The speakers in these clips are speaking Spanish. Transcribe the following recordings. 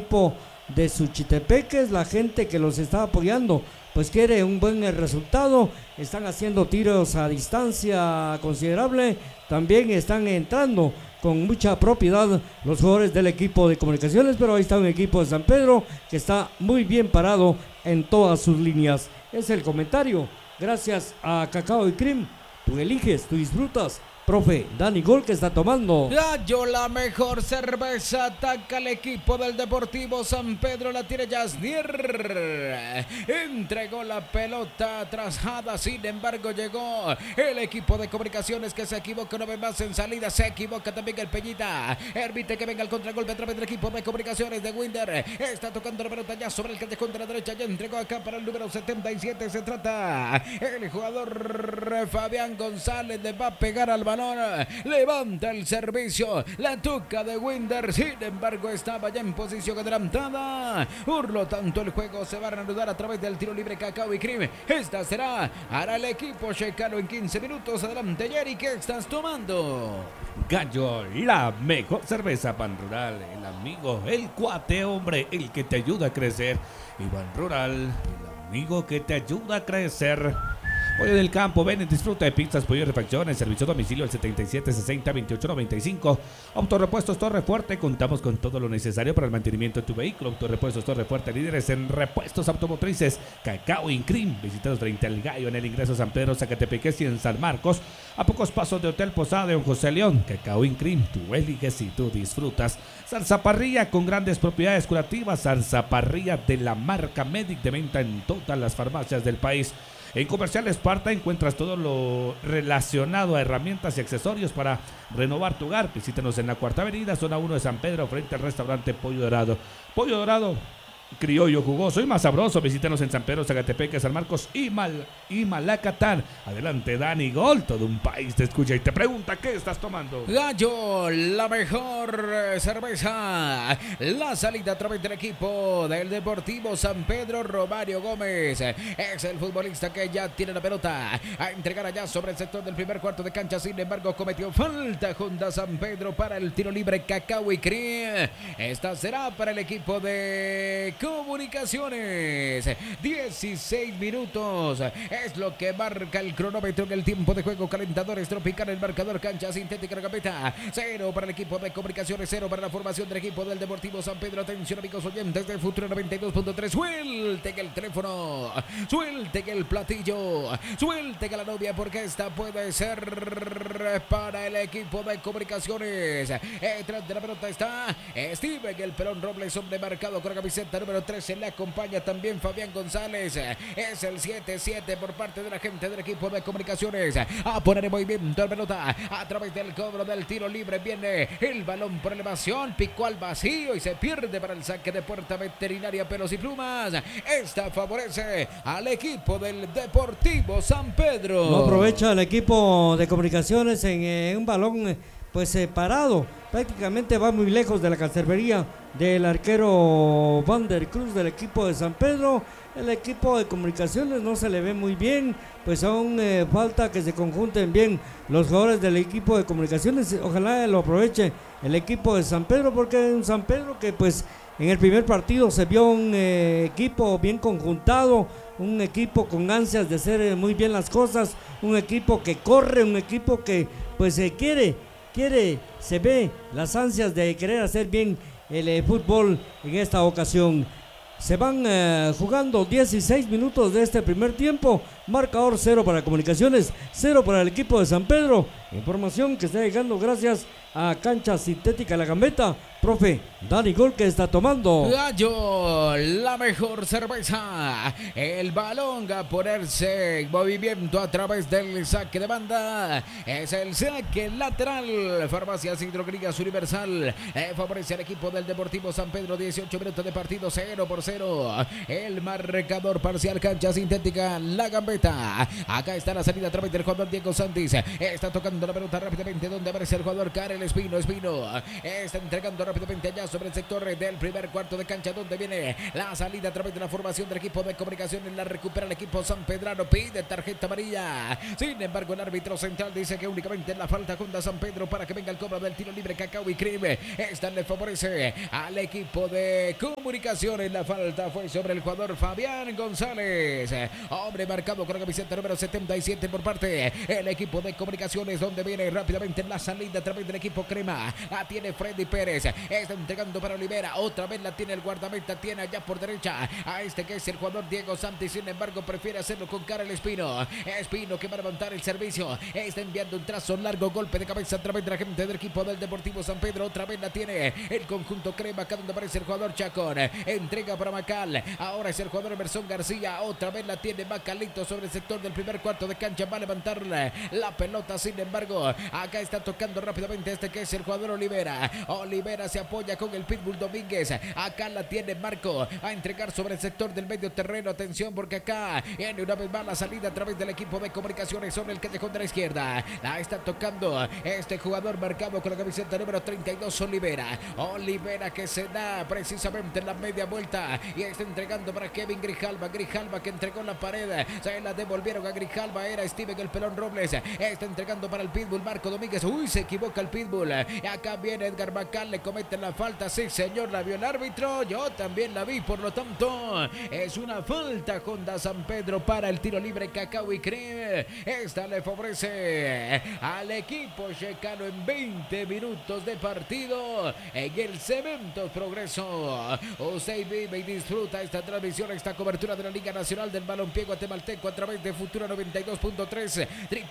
equipo de Suchitepeques, la gente que los está apoyando pues quiere un buen resultado, están haciendo tiros a distancia considerable, también están entrando con mucha propiedad los jugadores del equipo de Comunicaciones, pero ahí está un equipo de San Pedro que está muy bien parado en todas sus líneas. Es el comentario, gracias a Cacao y Cream, tú eliges, tú disfrutas. Profe, Dani Gol que está tomando. Gallo, la mejor cerveza, ataca el equipo del Deportivo San Pedro, la tiene Yasnier. Entregó la pelota atrasada, sin embargo llegó el equipo de Comunicaciones que se equivoca una vez más en salida, se equivoca también el Peñita. Permite que venga el contragolpe a través del equipo de Comunicaciones de Winder. Está tocando la pelota ya sobre el callejón de la derecha, ya entregó acá para el número 77, se trata el jugador Fabián González, le va a pegar al balón. Levanta el servicio, la toca de Winder, sin embargo estaba ya en posición adelantada. Por lo tanto el juego se va a reanudar a través del tiro libre Cacao y Cream. Esta será para el equipo checano en 15 minutos. Adelante Jerry, ¿qué estás tomando? Gallo, la mejor cerveza Ban Rural, el amigo, el cuate, hombre, el que te ayuda a crecer. Y Ban Rural, el amigo que te ayuda a crecer. Pollo del Campo, ven y disfruta de pizzas, pollo y refacciones, servicio a domicilio al 7760-2895. Autorepuestos Torre Fuerte, contamos con todo lo necesario para el mantenimiento de tu vehículo. Autorepuestos Torre Fuerte, líderes en repuestos automotrices. Cacao y Cream, visitados frente al Gallo en el ingreso San Pedro, Zacatepeques y en San Marcos, a pocos pasos de Hotel Posada de Don José León. Cacao y Cream, tú eliges y tú disfrutas. Salsa parrilla con grandes propiedades curativas, salsa parrilla de la marca Medic, de venta en todas las farmacias del país. En Comercial Esparta encuentras todo lo relacionado a herramientas y accesorios para renovar tu hogar. Visítanos en la Cuarta Avenida, zona 1 de San Pedro, frente al restaurante Pollo Dorado. Pollo Dorado, criollo, jugoso y más sabroso. Visítanos en San Pedro, Zacatepeque, San Marcos y Malacatán. Adelante, Dani Gol, todo un país te escucha y te pregunta ¿qué estás tomando? Gallo, la mejor cerveza, la salida a través del equipo del Deportivo San Pedro. Romario Gómez es el futbolista que ya tiene la pelota a entregar allá sobre el sector del primer cuarto de cancha, sin embargo cometió falta junto a San Pedro para el tiro libre Cacao y Cream. Esta será para el equipo de Comunicaciones. 16 minutos es lo que marca el cronómetro en el tiempo de juego. Calentadores tropical, el marcador, cancha sintética, la gambeta. 0 para el equipo de Comunicaciones, 0 para la formación del equipo del Deportivo San Pedro. Atención amigos oyentes de Futuro 92.3, suelten el teléfono, suelten el platillo, suelten a la novia porque esta puede ser para el equipo de Comunicaciones. Detrás de la pelota está Steven, el pelón Robles, hombre marcado con la camiseta número 13, le acompaña también Fabián González, es el 7-7 por parte de la gente del equipo de Comunicaciones, a poner en movimiento la pelota a través del cobro del tiro libre, viene el balón por elevación, picó al vacío y se pierde para el saque de puerta. Veterinaria Pelos y Plumas, esta favorece al equipo del Deportivo San Pedro. No aprovecha el equipo de Comunicaciones en un balón pues parado, prácticamente va muy lejos de la cancerbería del arquero Van der Cruz del equipo de San Pedro. El equipo de Comunicaciones no se le ve muy bien, pues aún falta que se conjunten bien los jugadores del equipo de Comunicaciones. Ojalá lo aproveche el equipo de San Pedro, porque un San Pedro que pues en el primer partido se vio un equipo bien conjuntado, un equipo con ansias de hacer muy bien las cosas, un equipo que corre, un equipo que pues quiere, se ve las ansias de querer hacer bien el fútbol en esta ocasión. Se van jugando 16 minutos de este primer tiempo. Marcador 0 para Comunicaciones, 0 para el equipo de San Pedro. Información que está llegando gracias a Cancha Sintética La Gambeta. Profe, Dani Gol que está tomando. Gallo, la mejor cerveza. El balón a ponerse en movimiento a través del saque de banda. Es el saque lateral. Farmacias Hidrogrías Universal favorece al equipo del Deportivo San Pedro. 18 minutos de partido, 0-0. El marcador parcial, Cancha Sintética La Gambeta. Acá está la salida a través del jugador Diego Santis. Está tocando la pelota rápidamente donde aparece el jugador Karel Espino. Está entregando rápidamente allá sobre el sector del primer cuarto de cancha, donde viene la salida a través de la formación del equipo de Comunicaciones. La recupera el equipo sanpedrano, pide tarjeta amarilla. Sin embargo, el árbitro central dice que únicamente la falta junto a San Pedro para que venga el cobro del tiro libre. Cacao y Crime. Esta le favorece al equipo de Comunicaciones. La falta fue sobre el jugador Fabián González. Hombre marcado con la camiseta número 77 por parte del equipo de Comunicaciones, donde viene rápidamente la salida a través del equipo Crema. La tiene Freddy Pérez. Está entregando para Olivera. Otra vez la tiene el guardameta. Tiene allá por derecha a este que es el jugador Diego Santi. Sin embargo, prefiere hacerlo con Karel Espino. Espino que va a levantar el servicio. Está enviando un trazo largo. Golpe de cabeza a través de la gente del equipo del Deportivo San Pedro. Otra vez la tiene el conjunto Crema. Acá donde aparece el jugador Chacón. Entrega para Macal. Ahora es el jugador Emerson García. Otra vez la tiene Macalito sobre el sector del primer cuarto de cancha. Va a levantar la pelota. Sin embargo, acá está tocando rápidamente este que es el jugador Olivera. Olivera se apoya con el Pitbull Domínguez. Acá la tiene Marco a entregar sobre el sector del medio terreno. Atención, porque acá viene una vez más la salida a través del equipo de Comunicaciones sobre el callejón de la izquierda. La está tocando este jugador marcado con la camiseta número 32, Olivera. Olivera que se da precisamente en la media vuelta y está entregando para Kevin Grijalva. Grijalva que entregó la pared. Se la devolvieron a Grijalva. Era Steven el Pelón Robles. Está entregando para el Pitbull Marco Domínguez. Uy, se equivoca el Pitbull. Acá viene Edgar Macal. Le cometen la falta. Sí, señor, la vio el árbitro. Yo también la vi. Por lo tanto, es una falta Honda San Pedro para el tiro libre. Cacao y Creme. Esta le favorece al equipo checano en 20 minutos de partido en el Cementos Progreso. Usted vive y disfruta esta transmisión, esta cobertura de la Liga Nacional del Balompié Guatemalteco a través de Futura 92.3,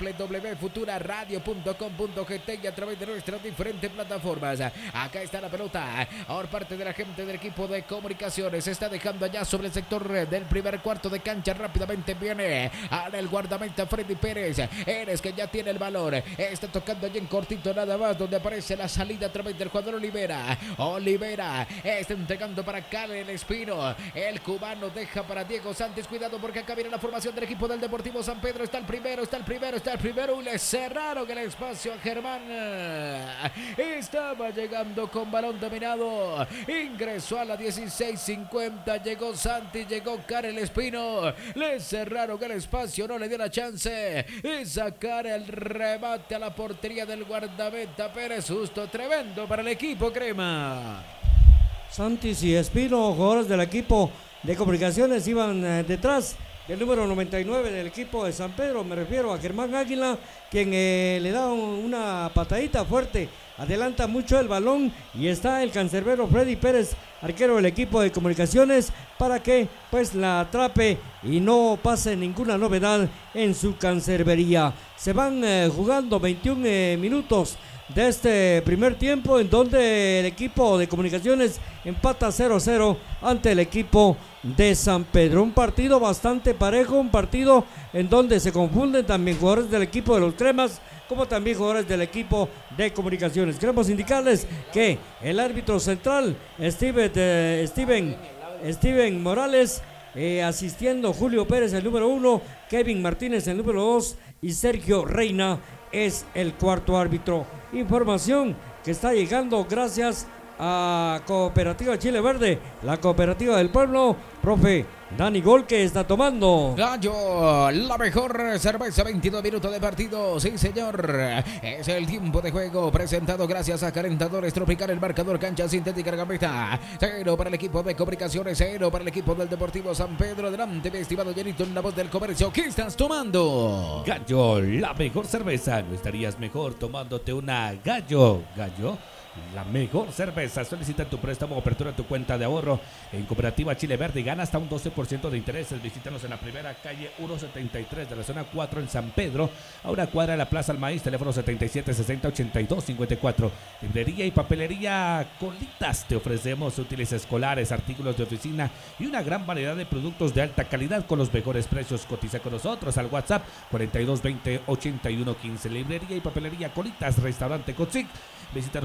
www.futuraradio.com.gt y a través de nuestras diferentes plataformas. Acá está la pelota por parte de la gente del equipo de Comunicaciones. Se está dejando allá sobre el sector del primer cuarto de cancha. Rápidamente viene ahora el guardameta Freddy Pérez. Eres que ya tiene el valor. Está tocando allí en cortito nada más, donde aparece la salida a través del jugador Olivera. Olivera está entregando para Karel Espino. El cubano deja para Diego Santos. Cuidado, porque acá viene la formación del equipo del Deportivo San Pedro. Está el primero. Y le cerraron el espacio a Germán. Estaba llegando con balón dominado. Ingresó a la 16:50. Llegó Santi, llegó Karel Espino. Le cerraron el espacio. No le dio la chance de sacar el remate a la portería del guardameta Pérez. Susto tremendo para el equipo Crema. Santis y Espino, jugadores del equipo de Comunicaciones, iban detrás del número 99 del equipo de San Pedro. Me refiero a Germán Águila, quien le da una patadita fuerte, adelanta mucho el balón y está el cancerbero Freddy Pérez, arquero del equipo de Comunicaciones, para que pues la atrape y no pase ninguna novedad en su cancerbería. Se van jugando 21 minutos de este primer tiempo, en donde el equipo de Comunicaciones empata 0-0 ante el equipo de San Pedro. Un partido bastante parejo, un partido en donde se confunden también jugadores del equipo de los Cremas como también jugadores del equipo de Comunicaciones. Queremos indicarles que el árbitro central Steven Morales, asistiendo Julio Pérez el número 1, Kevin Martínez el número 2 y Sergio Reina es el cuarto árbitro. Información que está llegando gracias a Cooperativa Chile Verde, la cooperativa del pueblo. Profe Dani Gol, que está tomando Gallo, la mejor cerveza. 22 minutos de partido, sí señor, es el tiempo de juego presentado gracias a Calentadores Tropical. El marcador: cancha sintética Gambetta, 0 para el equipo de Comunicaciones, 0 para el equipo del Deportivo San Pedro. Adelante, mi estimado Llenito, en la voz del comercio. ¿Qué estás tomando? Gallo, la mejor cerveza. ¿No estarías mejor tomándote una Gallo? Gallo, la mejor cerveza. Solicita tu préstamo o apertura tu cuenta de ahorro en Cooperativa Chile Verde y gana hasta un 12% de intereses. Visítanos en la primera calle 173 de la zona 4 en San Pedro, a una cuadra de la Plaza al Maíz. Teléfono 7760-8254. Librería y papelería Colitas. Te ofrecemos útiles escolares, artículos de oficina y una gran variedad de productos de alta calidad con los mejores precios. Cotiza con nosotros al WhatsApp 4220-8115. Librería y papelería Colitas, restaurante Cotsic. Visítanos en la calle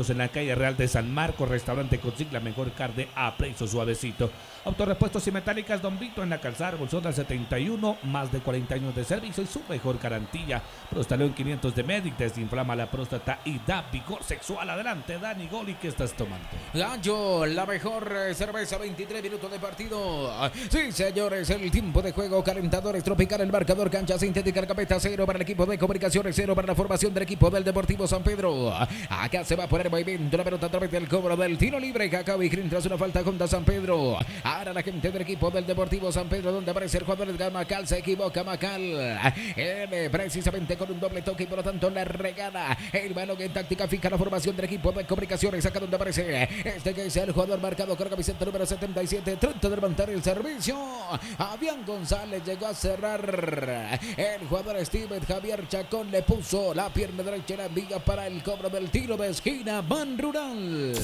calle Real de San Marcos. Restaurante Consigla, mejor carne a precio suavecito. Autorepuestos y metálicas Don Vito en la calzada Bolsón del 71, más de 40 años de servicio y su mejor garantía. Prostalón 500 de Medic, desinflama la próstata y da vigor sexual. Adelante, Dani Goli, ¿qué estás tomando? Gallo, la mejor cerveza, 23 minutos de partido. Sí, señores, el tiempo de juego, calentadores tropical, el marcador, cancha sintética, el capeta, 0 para el equipo de Comunicaciones, 0 para la formación del equipo del Deportivo San Pedro. Acá se va a poner movimiento la pelota a través del cobro del tiro libre. Cacao y Green tras una falta contra San Pedro. Ahora la gente del equipo del Deportivo San Pedro, donde aparece el jugador de Macal, se equivoca Macal. Precisamente con un doble toque y por lo tanto la regala. El balón en táctica fija la formación del equipo de Comunicaciones. Acá donde aparece este que es el jugador marcado con la camiseta número 77. Trata de levantar el servicio. Avián González llegó a cerrar. El jugador Steven Javier Chacón le puso la pierna derecha en la viga para el cobro del tiro de esquina. Ban Rural.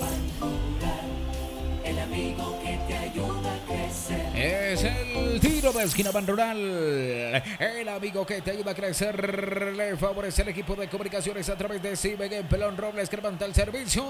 El amigo que te ayuda a crecer. Es el tiro de esquina Ban Rural. El amigo que te ayuda a crecer. Le favorece el equipo de Comunicaciones a través de Simen Pelón Robles, que levanta el servicio.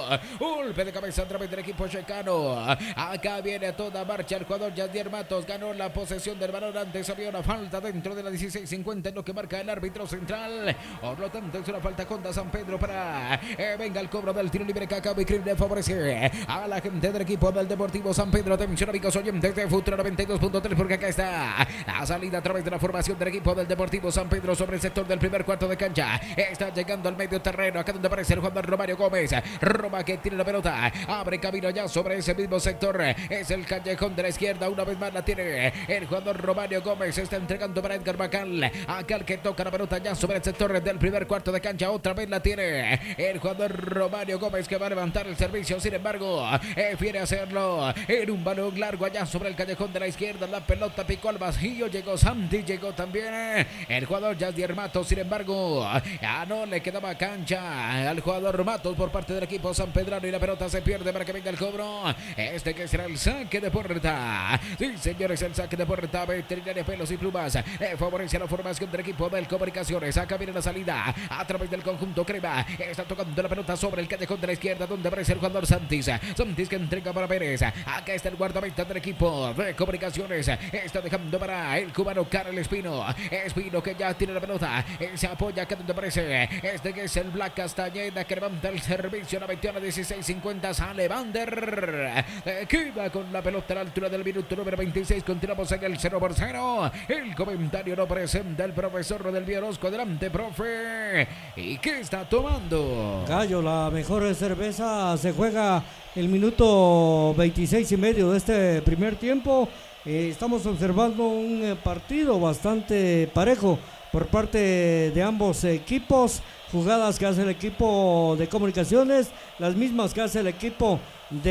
Golpe de cabeza a través del equipo checano. Acá viene a toda marcha el jugador Yadier Matos. Ganó la posesión del balón. Antes había una falta dentro de la 16:50 en lo que marca el árbitro central. Por lo tanto es una falta contra San Pedro para venga el cobro del tiro libre. Cacao y Crib le favorece a la gente del equipo del Deportivo San Pedro. Atención amigos oyentes de Futuro 92.3, porque acá está la salida a través de la formación del equipo del Deportivo San Pedro sobre el sector del primer cuarto de cancha. Está llegando al medio terreno, acá donde aparece el jugador Romario Gómez. Roma que tiene la pelota, abre camino ya sobre ese mismo sector. Es el callejón de la izquierda, una vez más la tiene el jugador Romario Gómez. Se está entregando para Edgar Macal. Acá el que toca la pelota ya sobre el sector del primer cuarto de cancha. Otra vez la tiene el jugador Romario Gómez, que va a levantar el servicio. Sin embargo, quiere hacerlo en un balón largo allá sobre el callejón de la izquierda. La pelota picó al vacío, llegó Santi, llegó también el jugador Yadier Matos. Sin embargo, ya no le quedaba cancha al jugador Matos por parte del equipo sanpedrano y la pelota se pierde para que venga el cobro. Este que será el saque de puerta. Sí, señores, el saque de puerta. Veterinaria Pelos y Plumas favorece la formación del equipo del Comunicaciones. Acá viene la salida a través del conjunto Crema. Está tocando la pelota sobre el callejón de la izquierda, donde aparece el jugador Santis. Santis que entrega para Pérez. Acá está el guardameta del equipo de Comunicaciones. Está dejando para el cubano Karel Espino. Espino que ya tiene la pelota. Se apoya acá donde aparece este que es el Black Castañeda, que levanta el servicio. La 21 16:50. Sale Vander. Queda con la pelota a la altura del minuto número 26. Continuamos en el 0-0. El comentario lo presenta el profesor Rodelvio Orozco. Adelante, profe. ¿Y qué está tomando? Gallo, la mejor cerveza se juega el minuto 26:30 de este primer tiempo. Estamos observando un partido bastante parejo por parte de ambos equipos. Jugadas que hace el equipo de Comunicaciones, las mismas que hace el equipo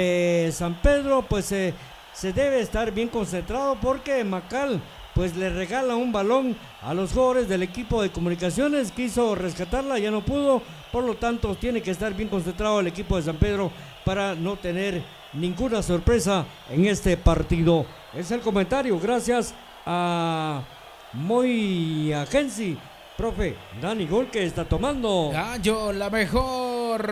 de San Pedro. Pues se debe estar bien concentrado, porque Macal pues le regala un balón a los jugadores del equipo de Comunicaciones. Quiso rescatarla, ya no pudo. Por lo tanto, tiene que estar bien concentrado el equipo de San Pedro para no tener ninguna sorpresa en este partido. Es el comentario, gracias a Moy Agency. Profe, Dani Gol, que está tomando. Gallo, la mejor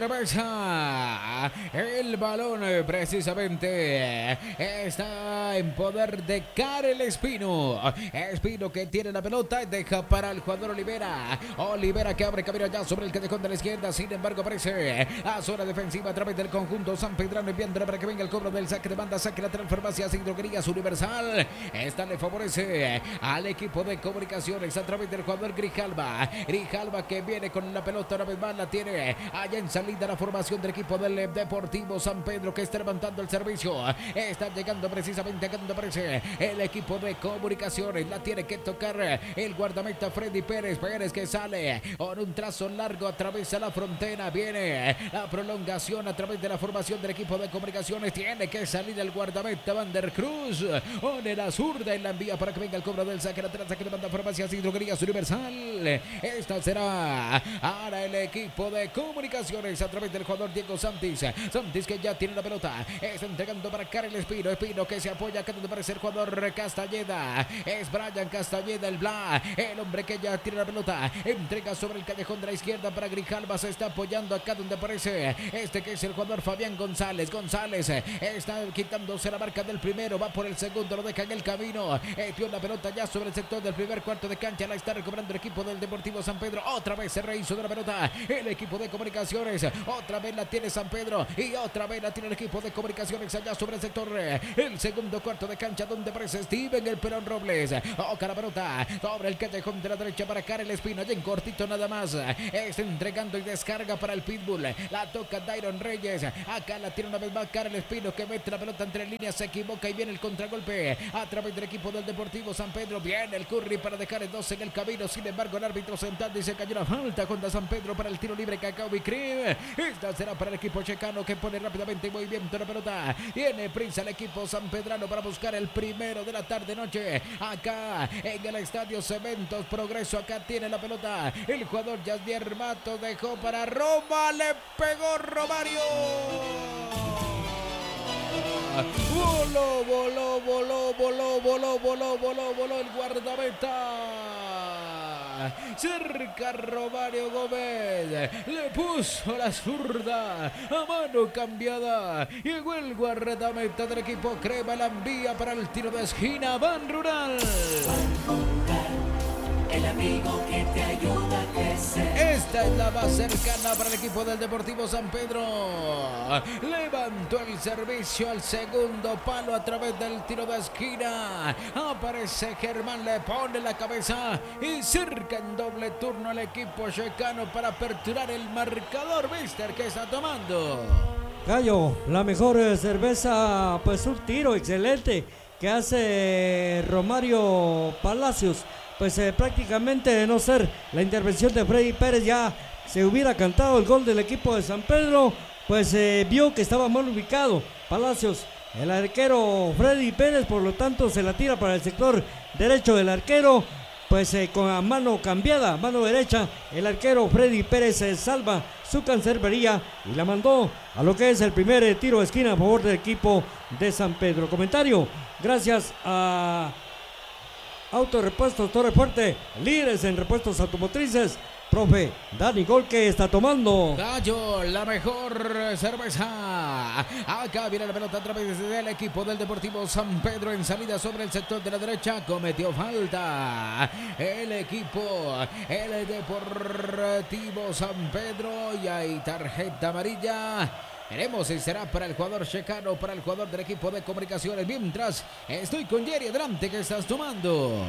cerveza. El balón precisamente está en poder de Karel Espino. Espino que tiene la pelota y deja para el jugador Olivera. Olivera que abre camino ya sobre el callejón de la izquierda. Sin embargo, aparece a zona defensiva a través del conjunto sanpedrano, enviándola para que venga el cobro del saque de banda. Saque lateral, Farmacias y Droguerías Universal. Esta le favorece al equipo de Comunicaciones a través del jugador Grijalva. Grijalva que viene con la pelota una vez más, la tiene allá en salida la formación del equipo del Deportivo San Pedro, que está levantando el servicio. Está llegando precisamente acá donde aparece el equipo de Comunicaciones. La tiene que tocar el guardameta Freddy Pérez. Pérez que sale con un trazo largo, atraviesa la frontera. Viene la prolongación a través de la formación del equipo de Comunicaciones. Tiene que salir el guardameta Van der Cruz. Pone la zurda y la envía para que venga el cobro del saque lateral. Saque de banda, Farmacias y Droguerías Universal. Esta será ahora el equipo de Comunicaciones. Comunicaciones a través del jugador Diego Santis. Santis que ya tiene la pelota. Está entregando para Karel Espino. Espino que se apoya acá donde aparece el jugador Castañeda. Es Brian Castañeda, el hombre que ya tiene la pelota. Entrega sobre el callejón de la izquierda para Grijalva. Se está apoyando acá donde aparece que es el jugador Fabián González. González está quitándose la marca del primero. Va por el segundo. Lo deja en el camino. Dio la pelota ya sobre el sector del primer cuarto de cancha. La está recobrando el equipo del Deportivo San Pedro. Otra vez se rehizo de la pelota el equipo de Comunicaciones. Otra vez la tiene San Pedro. Y otra vez la tiene el equipo de Comunicaciones allá sobre el sector. El segundo cuarto de cancha donde aparece Steven el Perón Robles. Oca la pelota sobre el callejón de la derecha para Karel Espino. Allá en cortito nada más. Está entregando y descarga para el Pitbull. La toca Dairon Reyes. Acá la tiene una vez más Karel Espino que mete la pelota entre líneas. Se equivoca y viene el contragolpe a través del equipo del Deportivo San Pedro. Viene el Curry para dejar el 12 en el camino. Sin embargo, el árbitro central dice que hay una falta contra San Pedro para el tiro libre. Cacao y Cream. Esta será para el equipo checano que pone rápidamente en movimiento la pelota. Tiene prisa el equipo sanpedrano para buscar el primero de la tarde-noche. Acá en el estadio Cementos Progreso. Acá tiene la pelota. El jugador Yasnier Mato dejó para Roma. Le pegó Romario. Voló el guardameta. Cerca Romario Gómez. Le puso la zurda a mano cambiada. Llegó el guardameta del equipo Crema. La envía para el tiro de esquina. Ban Rural. El amigo que te ayuda a crecer. Esta es la más cercana para el equipo del Deportivo San Pedro. Levantó el servicio al segundo palo a través del tiro de esquina. Aparece Germán, le pone la cabeza y cerca en doble turno al equipo checano para aperturar el marcador. Mister, ¿qué está tomando? Gallo, la mejor cerveza, pues un tiro excelente que hace Romario Palacios. Pues prácticamente de no ser la intervención de Freddy Pérez ya se hubiera cantado el gol del equipo de San Pedro. Pues vio que estaba mal ubicado Palacios, el arquero Freddy Pérez, por lo tanto se la tira para el sector derecho del arquero. Pues con la mano cambiada, mano derecha, el arquero Freddy Pérez salva su cancerbería y la mandó a lo que es el primer tiro de esquina a favor del equipo de San Pedro. Comentario, gracias a Autorepuestos Torre Fuerte, líderes en repuestos automotrices. Profe Dani Gol, que está tomando. Gallo, la mejor cerveza. Acá viene la pelota a través del equipo del Deportivo San Pedro en salida sobre el sector de la derecha. Cometió falta el equipo, el Deportivo San Pedro, y hay tarjeta amarilla. Veremos si será para el jugador checano, para el jugador del equipo de Comunicaciones. Mientras, estoy con Jerry. Adelante, ¿qué estás tomando?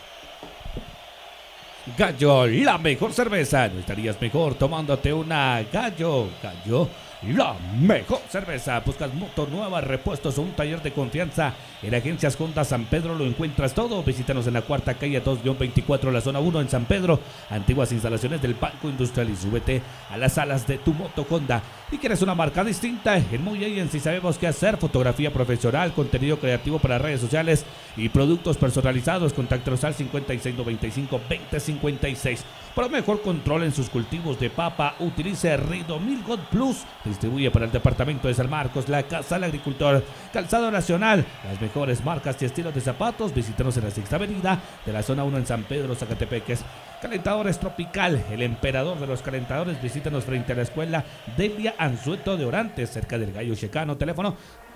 Gallo, la mejor cerveza. ¿No estarías mejor tomándote una Gallo? Gallo, la mejor cerveza. Buscas moto nueva, repuestos o un taller de confianza. En Agencias Honda San Pedro lo encuentras todo. Visítanos en la cuarta calle 2-24, la zona 1 en San Pedro. Antiguas instalaciones del Banco Industrial, y súbete a las alas de tu moto Honda. ¿Y quieres una marca distinta? En Muy Agency sabemos qué hacer. Fotografía profesional, contenido creativo para redes sociales y productos personalizados. Contáctanos al 5695-2056. Para mejor control en sus cultivos de papa, utilice Ridomil God Plus. Distribuye para el departamento de San Marcos, la Casa del Agricultor. Calzado Nacional, las mejores marcas y estilos de zapatos. Visítanos en la Sexta Avenida de la zona 1 en San Pedro, Zacatepeques. Calentadores Tropical, el emperador de los calentadores. Visítanos frente a la escuela Delia Anzueto de Orantes, cerca del Gallo Checano. Teléfono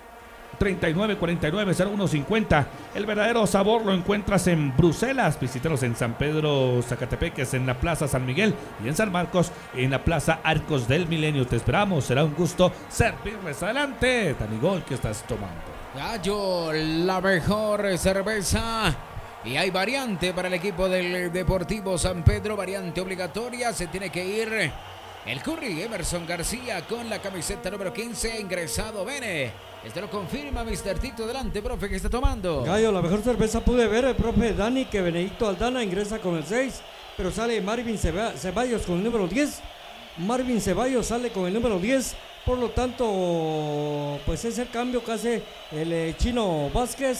3949-0150. El verdadero sabor lo encuentras en Bruselas. Visítanos en San Pedro, Zacatepeques, en la Plaza San Miguel, y en San Marcos, en la Plaza Arcos del Milenio. Te esperamos, será un gusto servirles. Adelante, Dani Gol, ¿qué estás tomando? Gallo, la mejor cerveza. Y hay variante para el equipo del Deportivo San Pedro, variante obligatoria. Se tiene que ir el Curry Emerson García con la camiseta número 15, ingresado Bene. Este lo confirma Mr. Tito. Adelante, profe, ¿qué está tomando? Gallo, la mejor cerveza pude ver el profe Dani, que Benedicto Aldana ingresa con el 6, pero sale Marvin Ceballos con el número 10. Marvin Ceballos sale con el número 10. Por lo tanto, pues es el cambio que hace el Chino Vázquez.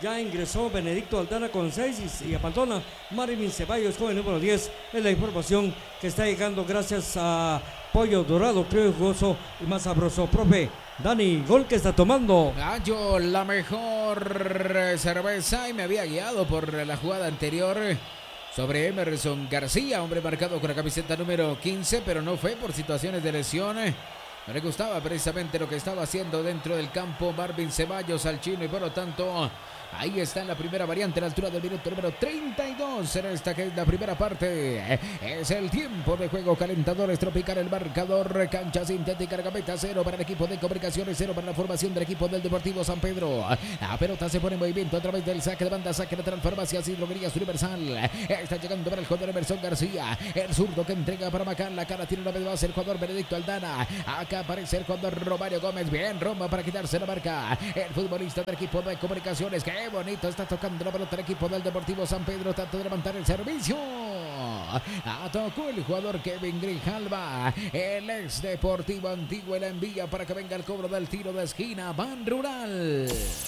Ya ingresó Benedicto Aldana con 6 y abandona Marvin Ceballos con el número 10. Es la información que está llegando gracias a Pollo Dorado, creo jugoso y más sabroso. Profe Dani, gol que está tomando. Gallo, la mejor cerveza, y me había guiado por la jugada anterior sobre Emerson García, hombre marcado con la camiseta número 15, pero no fue por situaciones de lesión. No le gustaba precisamente lo que estaba haciendo dentro del campo Marvin Ceballos al chino, y por lo tanto ahí está en la primera variante a la altura del minuto número 32 en esta que es la primera parte. Es el tiempo de juego, calentadores tropical, el marcador, cancha sintética, gambeta 0 para el equipo de Comunicaciones, 0 para la formación del equipo del Deportivo San Pedro. La pelota se pone en movimiento a través del saque de banda, saque lateral, Farmacias y Droguerías Universal. Está llegando para el jugador Emerson García, el zurdo que entrega para Macán, la cara tiene una vez más el jugador Benedicto Aldana. Acá aparece el jugador Romario Gómez, bien Roma para quitarse la marca. El futbolista del equipo de Comunicaciones, qué bonito está tocando la pelota el equipo del Deportivo San Pedro, trata de levantar el servicio. Tocó el jugador Kevin Grijalva, el ex Deportivo Antiguo, y la envía para que venga el cobro del tiro de esquina. Ban Rural.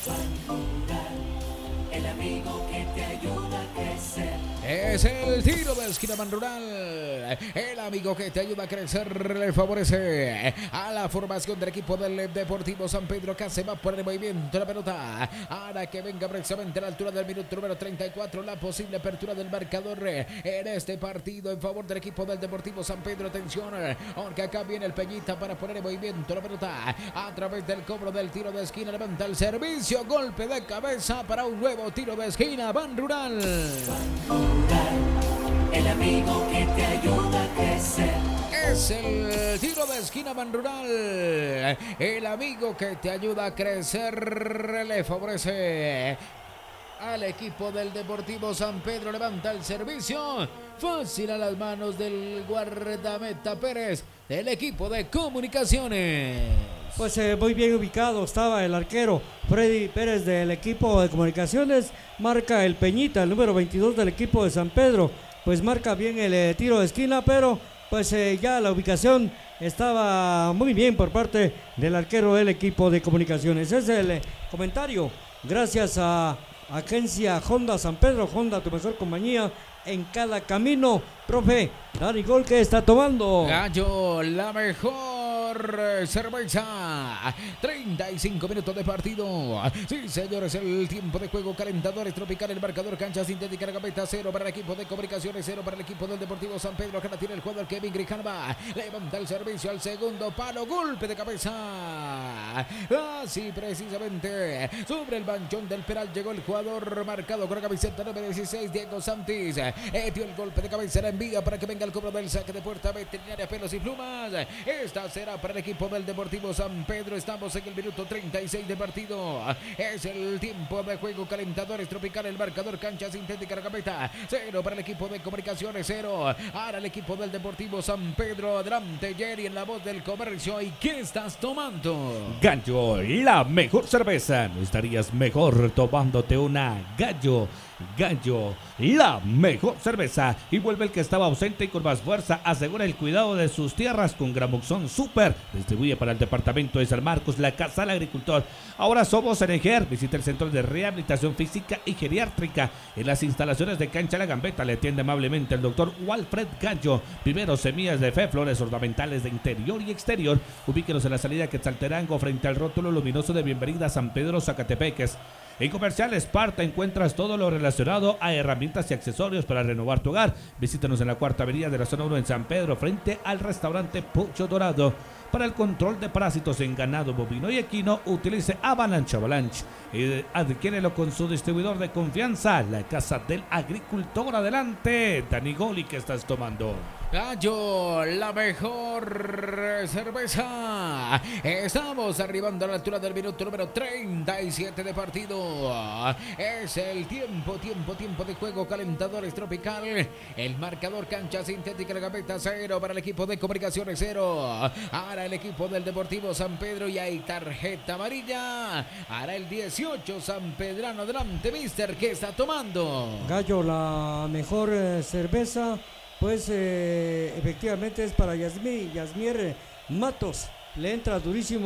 El amigo que te ayuda a crecer. Es el tiro de esquina Ban Rural. El amigo que te ayuda a crecer, le favorece a la formación del equipo del Deportivo San Pedro. Acá se va por el movimiento la pelota. Ahora que venga precisamente a la altura del minuto número 34 la posible apertura del marcador en este partido en favor del equipo del Deportivo San Pedro. Atención, porque acá viene el Peñita para poner en movimiento la pelota a través del cobro del tiro de esquina. Levanta el servicio, golpe de cabeza para un nuevo tiro de esquina. Ban Rural. El amigo que te ayuda a crecer. Es el tiro de esquina Ban Rural. El amigo que te ayuda a crecer, le favorece al equipo del Deportivo San Pedro. Levanta el servicio fácil a las manos del guardameta Pérez del equipo de Comunicaciones. Pues muy bien ubicado estaba el arquero Freddy Pérez del equipo de Comunicaciones. Marca el Peñita, el número 22 del equipo de San Pedro. Pues marca bien el tiro de esquina, pero pues ya la ubicación estaba muy bien por parte del arquero del equipo de Comunicaciones. Es el comentario gracias a Agencia Honda San Pedro. Honda, tu mejor compañía en cada camino. Profe Dani, gol que está tomando. Gallo, la mejor cerveza. 35 minutos de partido. Sí, señores, el tiempo de juego, calentadores tropical, el marcador, cancha sintética, la gambeta 0 para el equipo de Comunicaciones, 0 para el equipo del Deportivo San Pedro. Acá la tiene el jugador Kevin Grijalva. Levanta el servicio al segundo palo, golpe de cabeza. Así precisamente sobre el manchón del penal llegó el jugador marcado con la camiseta número 16, Diego Santis. Dio el golpe de cabeza, la envía para que venga el cobro del saque de puerta, Veterinaria Pelos y Plumas. Esta será para el equipo del Deportivo San Pedro. Estamos en el minuto 36 de partido. Es el tiempo de juego, calentadores tropical, el marcador, cancha sintética, la gambeta 0 para el equipo de Comunicaciones, 0 para el equipo del Deportivo San Pedro. Adelante Jerry en la voz del comercio. ¿Y qué estás tomando? Gallo, la mejor cerveza. ¿No estarías mejor tomándote una Gallo? Gallo, la mejor cerveza. Y vuelve el que estaba ausente y con más fuerza. Asegura el cuidado de sus tierras con Gramoxón Super. Distribuye para el departamento de San Marcos, la Casa del Agricultor. Ahora somos en Ejer. Visita el Centro de Rehabilitación Física y Geriátrica. En las instalaciones de Cancha La Gambeta le atiende amablemente el doctor Walfred Gallo. Primero, semillas de fe, flores ornamentales de interior y exterior. Ubíquenos en la salida Quetzalterango frente al rótulo luminoso de bienvenida a San Pedro Zacatepeques. En Comercial Esparta encuentras todo lo relacionado a herramientas y accesorios para renovar tu hogar. Visítanos en la Cuarta Avenida de la Zona 1 en San Pedro, frente al restaurante Pucho Dorado. Para el control de parásitos en ganado bovino y equino, utilice Avalanche. Y adquiérelo con su distribuidor de confianza, la Casa del Agricultor. Adelante, Dani Goli, ¿qué estás tomando? Gallo, la mejor cerveza. Estamos arribando a la altura del minuto número 37 de partido. Es el tiempo de juego, calentadores tropical. El marcador, cancha sintética, la gambeta 0 para el equipo de Comunicaciones, 0. Ahora el equipo del Deportivo San Pedro y hay tarjeta amarilla. Ahora el 18 San Pedrano. Adelante, mister, ¿qué está tomando? Gallo, la mejor cerveza. Pues efectivamente es para Yasmier Matos. Le entra durísimo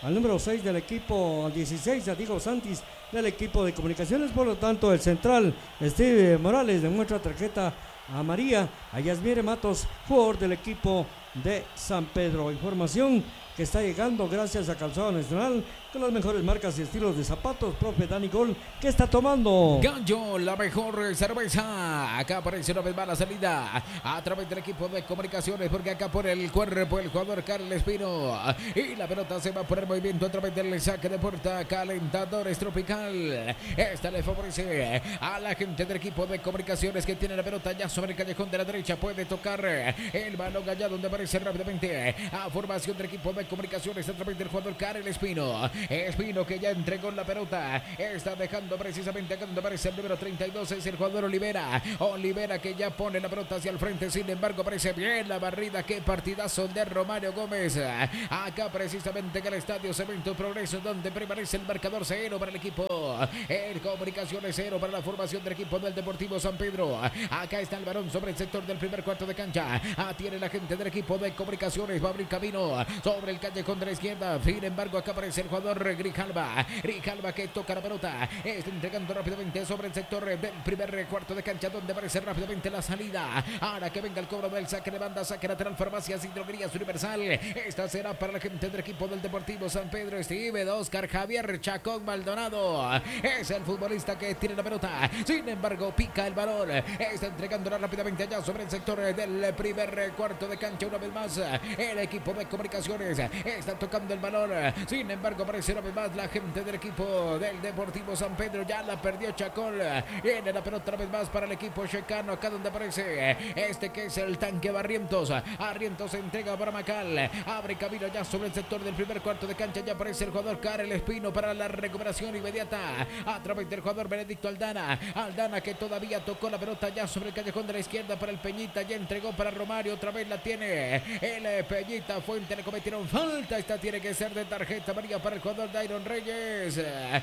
al número 6 del equipo, al 16 a Diego Santis del equipo de Comunicaciones. Por lo tanto, el central Steve Morales demuestra tarjeta amarilla a Yasmire Matos, jugador del equipo de San Pedro. Información que está llegando gracias a Calzado Nacional, con las mejores marcas y estilos de zapatos. Profe Dani Gol, ¿qué está tomando? Gallo, la mejor cerveza. Acá aparece una vez más la salida a través del equipo de Comunicaciones, porque acá por el cuerpo el jugador Carlos Espino, y la pelota se va por el movimiento a través del saque de puerta. Calentadores Tropical, esta le favorece a la gente del equipo de Comunicaciones, que tiene la pelota ya sobre el callejón de la derecha. Puede tocar el balón allá donde aparece rápidamente a formación del equipo de Comunicaciones a través del jugador Karel Espino. Espino, que ya entregó la pelota, está dejando precisamente acá donde aparece el número 32, es el jugador Olivera. Olivera, que ya pone la pelota hacia el frente, sin embargo aparece bien la barrida. Qué partidazo de Romario Gómez. Acá precisamente en el estadio Cemento Progreso, donde permanece el marcador 0 para el equipo. El Comunicaciones 0 para la formación del equipo del Deportivo San Pedro. Acá está el varón sobre el sector del primer cuarto de cancha. Tiene la gente del equipo de Comunicaciones, va a abrir camino sobre el callejón de la izquierda. Sin embargo, acá aparece el jugador Grijalva. Grijalva, que toca la pelota, está entregando rápidamente sobre el sector del primer cuarto de cancha, donde aparece rápidamente la salida. Ahora que venga el cobro del saque de banda, saque lateral, Farmacias y Droguerías Universal. Esta será para la gente del equipo del Deportivo San Pedro. Steve Oscar Javier Chacón Maldonado es el futbolista que tiene la pelota. Sin embargo, pica el balón, está entregándola rápidamente allá sobre el sector del primer cuarto de cancha. Una vez más, el equipo de Comunicaciones está tocando el balón. Sin embargo, aparece una vez más la gente del equipo del Deportivo San Pedro. Ya la perdió Chacón. Viene la pelota una vez más para el equipo checano, acá donde aparece este que es el tanque Barrientos. Barrientos se entrega para Macal, abre camino ya sobre el sector del primer cuarto de cancha. Ya aparece el jugador Karel Espino para la recuperación inmediata a través del jugador Benedicto Aldana. Aldana, que todavía tocó la pelota ya sobre el callejón de la izquierda para el Peñita. Ya entregó para Romario, otra vez la tiene el Peñita Fuente. Le cometieron falta, esta tiene que ser de tarjeta amarilla para el jugador Dairon Reyes.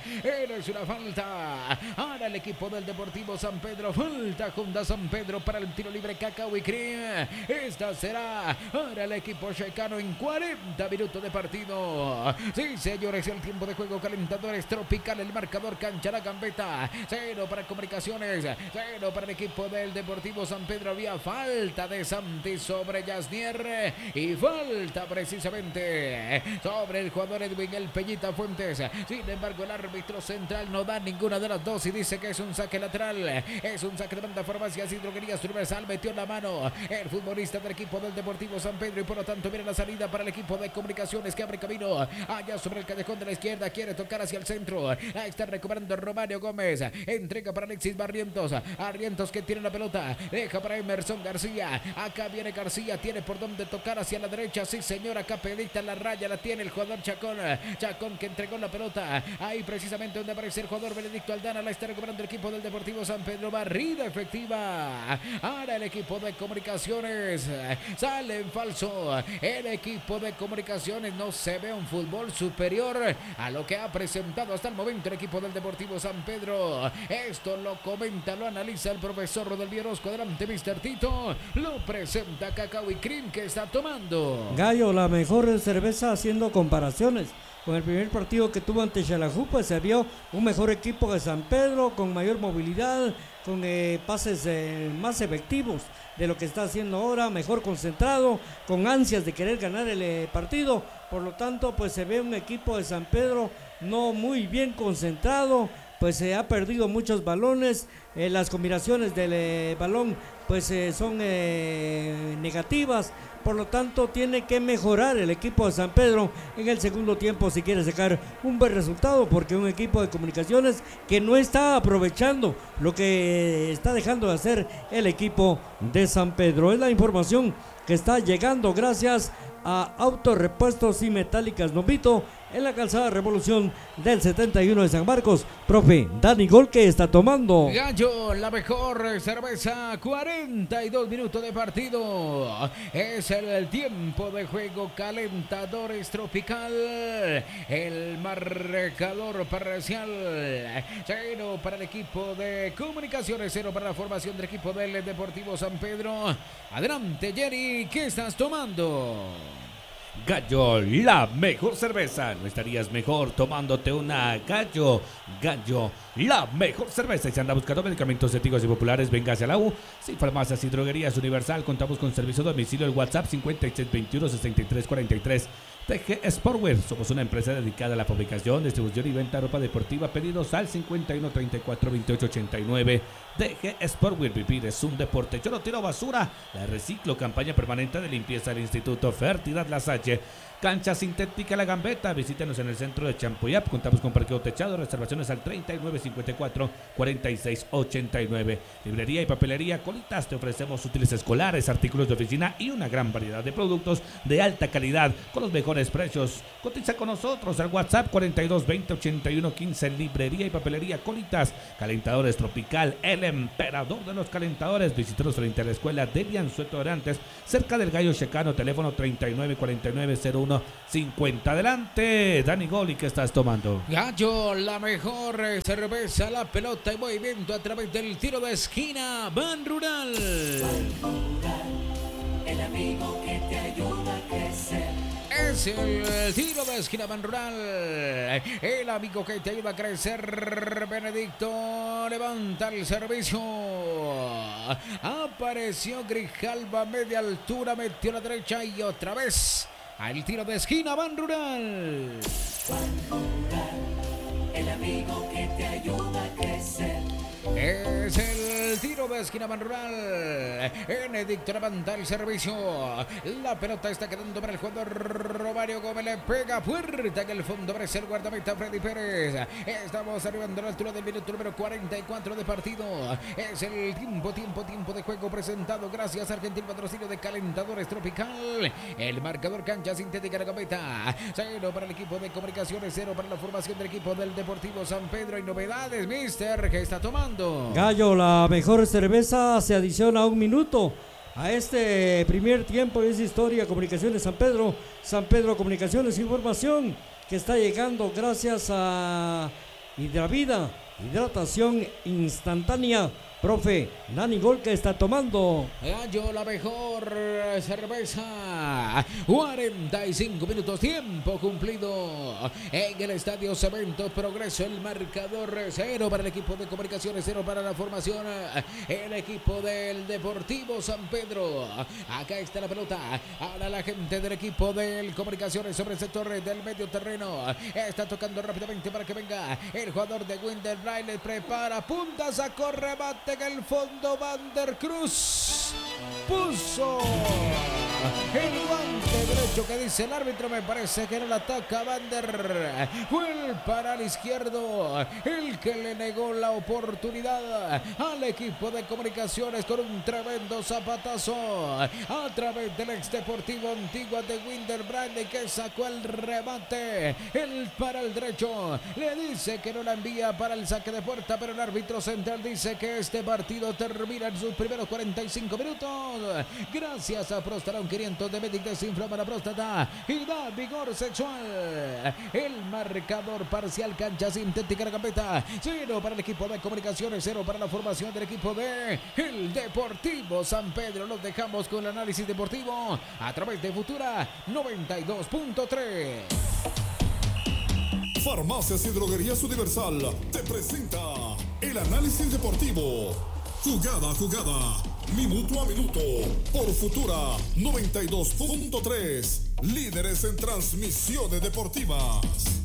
Es una falta. Ahora el equipo del Deportivo San Pedro, falta junto a San Pedro para el tiro libre Cacao y Cream. Esta será ahora el equipo checano en 40 minutos de partido. Sí, señores, el tiempo de juego. Calentadores Tropical, el marcador, cancha la gambeta. 0 para Comunicaciones, 0 para el equipo del Deportivo San Pedro. Había falta de Santi sobre Yasnier y falta precisamente sobre el jugador Edwin el Peñita Fuentes. Sin embargo, el árbitro central no da ninguna de las dos y dice que es un saque lateral. Es un saque de banda. Farmacias y Droguerías Universal metió la mano el futbolista del equipo del Deportivo San Pedro, y por lo tanto viene la salida para el equipo de Comunicaciones, que abre camino allá sobre el callejón de la izquierda. Quiere tocar hacia el centro. Ahí está recuperando Romario Gómez. Entrega para Alexis Barrientos. Barrientos, que tiene la pelota. Deja para Emerson García. Acá viene García. Tiene por donde tocar hacia la derecha. Sí, señor. Acá pedita la raya. La tiene el jugador Chacón. Chacón, que entregó la pelota. Ahí precisamente donde aparece el jugador Benedicto Aldana. La está recuperando el equipo del Deportivo San Pedro. Barrida efectiva. Ahora el equipo de Comunicaciones sale en falso. El equipo de Comunicaciones no se ve un fútbol superior a lo que ha presentado hasta el momento el equipo del Deportivo San Pedro. Esto lo comenta, lo analiza el profesor Rodelio Orozco. Adelante, Mr. Tito. Lo presenta Cacao y Cream, que está tomando. Gallo, la mejor cerveza, haciendo comparaciones. Con el primer partido que tuvo ante Xelajú, pues se vio un mejor equipo de San Pedro, con mayor movilidad, con pases más efectivos de lo que está haciendo ahora, mejor concentrado, con ansias de querer ganar el partido. Por lo tanto, pues se ve un equipo de San Pedro no muy bien concentrado, pues se ha perdido muchos balones, las combinaciones del balón pues son negativas. Por lo tanto, tiene que mejorar el equipo de San Pedro en el segundo tiempo si quiere sacar un buen resultado, porque un equipo de Comunicaciones que no está aprovechando lo que está dejando de hacer el equipo de San Pedro. Es la información que está llegando gracias a Autorepuestos y Metálicas Novito en la calzada Revolución del 71 de San Marcos. Profe Dani Gol, que está tomando. Gallo, la mejor cerveza, 42 minutos de partido. Es el tiempo de juego. Calentadores Tropical, el marcador parcial. 0 para el equipo de Comunicaciones, 0 para la formación del equipo del Deportivo San Pedro. Adelante, Jerry, ¿qué estás tomando? Gallo, la mejor cerveza. No estarías mejor tomándote una Gallo, la mejor cerveza. Y si anda buscando medicamentos éticos y populares, venga hacia la U. Sin farmacias y droguerías Universal, contamos con servicio de domicilio. El WhatsApp 5621-6343. TG Sportwear, somos una empresa dedicada a la fabricación, distribución y venta de ropa deportiva. Pedidos al 5134-2889. TG Sportwear, vivir es un deporte. Yo no tiro basura, la reciclo. Campaña permanente de limpieza del Instituto Fertilidad La Salle. Cancha sintética La Gambeta, visítenos en el centro de Champuyap. Contamos con parqueo techado, reservaciones al 3954-4689. Librería y papelería Colitas, te ofrecemos útiles escolares, artículos de oficina y una gran variedad de productos de alta calidad con los mejores precios. Cotiza con nosotros al WhatsApp 4220-8115. Librería y papelería Colitas. Calentadores Tropical, el emperador de los calentadores. Visítenos frente a la escuela Debian Sueto Orantes, cerca del Gallo Checano, teléfono 3949-0150. Adelante, Dani Goli, ¿qué estás tomando? Gallo, la mejor cerveza, la pelota y movimiento a través del tiro de esquina. Ban Rural. El amigo que te ayuda a crecer. Es el tiro de esquina Ban Rural. El amigo que te ayuda a crecer. Benedicto levanta el servicio. Apareció Grijalva a media altura, metió a la derecha y otra vez al tiro de esquina Ban Rural. El amigo que te ayuda a crecer. Es el tiro de esquina Ban Rural. Benedicto levanta el servicio. La pelota está quedando para el jugador Romario Gómez. Le pega fuerte en el fondo. Para el guardameta Freddy Pérez. Estamos arribando a la altura del minuto número 44 de partido. Es el tiempo de juego presentado gracias a Argentina, patrocinio de Calentadores Tropical. El marcador cancha sintética La Gambeta. 0 para el equipo de Comunicaciones, 0 para la formación del equipo del Deportivo San Pedro. Y novedades, mister, ¿qué está tomando? Gallo, la mejor cerveza, se adiciona 1 minuto a este primer tiempo. Es historia, Comunicaciones San Pedro Comunicaciones, información que está llegando gracias a Hidravida, hidratación instantánea. Profe, Dani Gol, que está tomando. Gallo, la mejor cerveza. 45 minutos, tiempo cumplido en el Estadio Cemento Progreso. El marcador 0 para el equipo de Comunicaciones, 0 para la formación. El equipo del Deportivo San Pedro. Acá está la pelota. Ahora la gente del equipo del Comunicaciones sobre el sector del medio terreno. Está tocando rápidamente para que venga el jugador de Winder Braille. Prepara, punta, sacó, remate en el fondo. Van der Cruz puso el guante derecho que dice el árbitro. Me parece que no la ataca Van der. Fue el para el izquierdo el que le negó la oportunidad al equipo de Comunicaciones con un tremendo zapatazo a través del ex Deportivo Antigua de Winder Brande, que sacó el remate. El para el derecho le dice que no la envía para el saque de puerta, pero el árbitro central dice que este partido termina en sus primeros 45 minutos. Gracias a Prostalón 500 de Medic, desinflama la próstata y da vigor sexual. El marcador parcial cancha sintética La Gambeta. 0 para el equipo de Comunicaciones, 0 para la formación del equipo de el Deportivo San Pedro. Los dejamos con el análisis deportivo a través de Futura 92.3. Farmacias y Droguerías Universal te presenta el análisis deportivo. Jugada a jugada, minuto a minuto, por Futura 92.3, líderes en transmisiones deportivas.